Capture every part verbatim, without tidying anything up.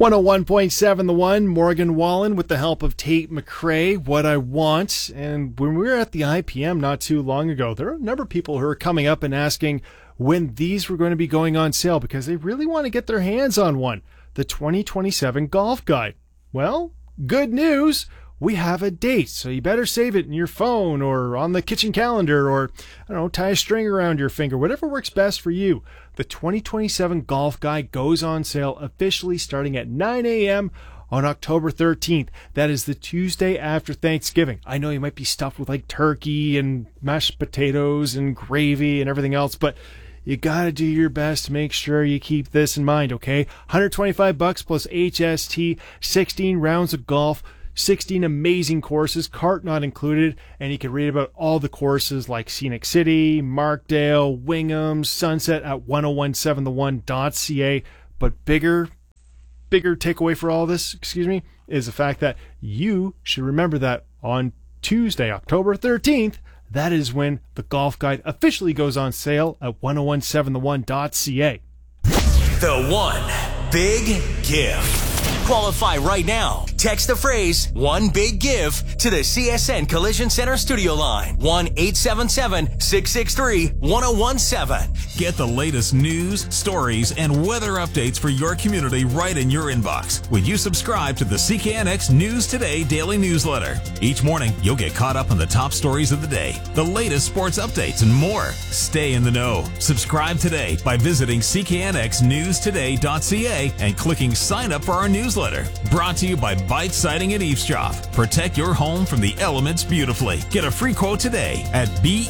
one oh one point seven The One, Morgan Wallen with the help of Tate McRae, What I Want. And when we were at the I P M not too long ago, there are a number of people who are coming up and asking when these were going to be going on sale because they really want to get their hands on one, the twenty twenty-seven Golf Guide. Well, good news. We have a date, so you better save it in your phone or on the kitchen calendar or, I don't know, tie a string around your finger, whatever works best for you. The twenty twenty-seven Golf Guide goes on sale officially starting at nine a.m. on October thirteenth. That is the Tuesday after Thanksgiving. I know you might be stuffed with like turkey and mashed potatoes and gravy and everything else, but you gotta do your best to make sure you keep this in mind, okay? one hundred twenty-five bucks plus H S T, sixteen rounds of golf, sixteen amazing courses, cart not included, and you can read about all the courses like Scenic City, Markdale, Wingham, Sunset at ten seventeen the one dot c a. But bigger, bigger takeaway for all this, excuse me, is the fact that you should remember that on Tuesday, October thirteenth, that is when the Golf Guide officially goes on sale at ten seventeen the one dot c a. The One Big Give. Qualify right now. Text the phrase One Big Give to the C S N Collision Center studio line. one eight seven seven, six six three, one oh one seven. Get the latest news, stories, and weather updates for your community right in your inbox when you subscribe to the C K N X News Today daily newsletter. Each morning, you'll get caught up on the top stories of the day, the latest sports updates, and more. Stay in the know. Subscribe today by visiting c k n x news today dot c a and clicking sign up for our newsletter. Brought to you by Bite Siding and Eavesdrop. Protect your home from the elements beautifully. Get a free quote today at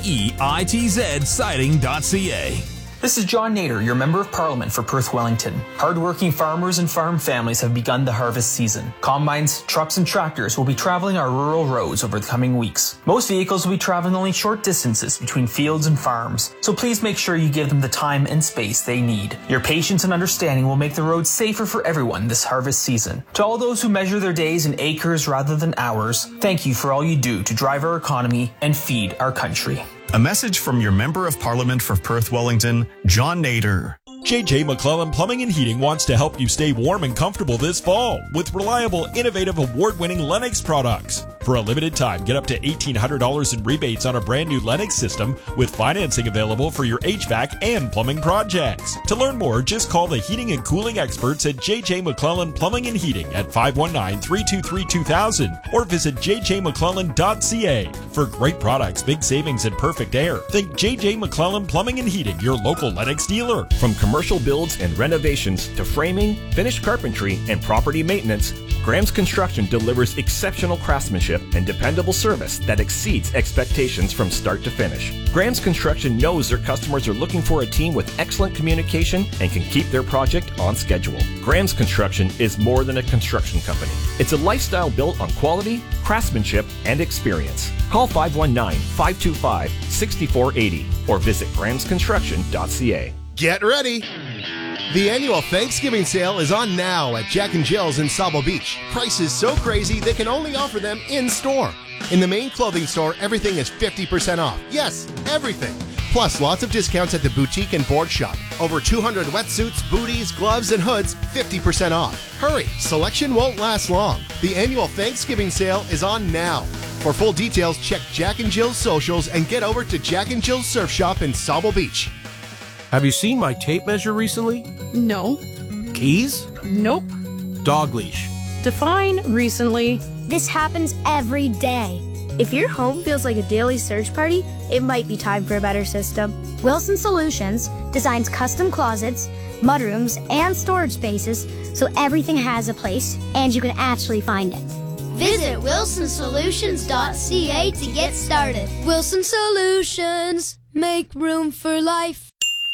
bitz siding dot c a. This is John Nader, your Member of Parliament for Perth Wellington. Hardworking farmers and farm families have begun the harvest season. Combines, trucks, and tractors will be traveling our rural roads over the coming weeks. Most vehicles will be traveling only short distances between fields and farms, so please make sure you give them the time and space they need. Your patience and understanding will make the roads safer for everyone this harvest season. To all those who measure their days in acres rather than hours, thank you for all you do to drive our economy and feed our country. A message from your Member of Parliament for Perth Wellington, John Nader. J J McClellan Plumbing and Heating wants to help you stay warm and comfortable this fall with reliable, innovative, award-winning Lennox products. For a limited time, get up to eighteen hundred dollars in rebates on a brand new Lennox system with financing available for your H V A C and plumbing projects. To learn more, just call the heating and cooling experts at J J McClellan Plumbing and Heating at five one nine, three two three, two thousand or visit j j mcclellan dot c a. For great products, big savings, and perfect air, think J J McClellan Plumbing and Heating, your local Lennox dealer. From commercial builds and renovations to framing, finished carpentry, and property maintenance, Graham's Construction delivers exceptional craftsmanship and dependable service that exceeds expectations from start to finish. Graham's Construction knows their customers are looking for a team with excellent communication and can keep their project on schedule. Graham's Construction is more than a construction company. It's a lifestyle built on quality, craftsmanship, and experience. Call five one nine, five two five, six four eight zero or visit grahams construction dot c a. Get ready! The annual Thanksgiving sale is on now at Jack and Jill's in Sauble Beach. Prices so crazy they can only offer them in-store. In the main clothing store, everything is fifty percent off. Yes, everything. Plus, lots of discounts at the boutique and board shop. Over two hundred wetsuits, booties, gloves, and hoods, fifty percent off. Hurry, selection won't last long. The annual Thanksgiving sale is on now. For full details, check Jack and Jill's socials and get over to Jack and Jill's Surf Shop in Sauble Beach. Have you seen my tape measure recently? No. Keys? Nope. Dog leash? Define recently. This happens every day. If your home feels like a daily search party, it might be time for a better system. Wilson Solutions designs custom closets, mudrooms, and storage spaces so everything has a place and you can actually find it. Visit wilson solutions dot c a to get started. Wilson Solutions, make room for life.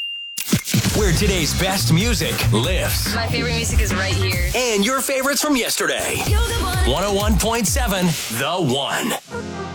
Where today's best music lives. My favorite music is right here. And your favorites from yesterday. one oh one point seven The One.